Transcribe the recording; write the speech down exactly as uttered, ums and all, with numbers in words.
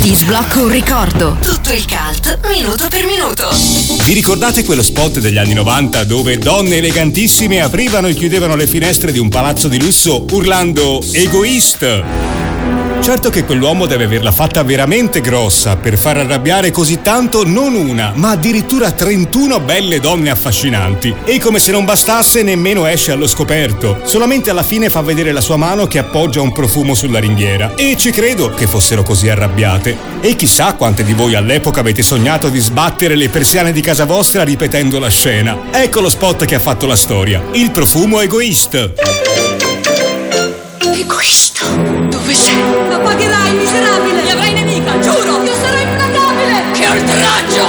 Ti sblocco un ricordo. Tutto il cult, minuto per minuto. Vi ricordate quello spot degli anni novanta dove donne elegantissime aprivano e chiudevano le finestre di un palazzo di lusso urlando egoista? Certo che quell'uomo deve averla fatta veramente grossa per far arrabbiare così tanto non una, ma addirittura trentuno belle donne affascinanti. E come se non bastasse, nemmeno esce allo scoperto. Solamente alla fine fa vedere la sua mano che appoggia un profumo sulla ringhiera. E ci credo che fossero così arrabbiate. E chissà quante di voi all'epoca avete sognato di sbattere le persiane di casa vostra ripetendo la scena. Ecco lo spot che ha fatto la storia. Il profumo egoista. Egoista, dove sei? La pagherai, miserabile! Mi avrai nemica, giuro! Io sarò implacabile! Che oltraggio!